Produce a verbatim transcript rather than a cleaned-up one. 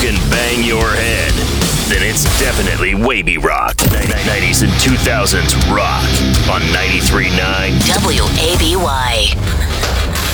can bang your head, then it's definitely Wavy Rock. nineties and two thousands rock on ninety-three point nine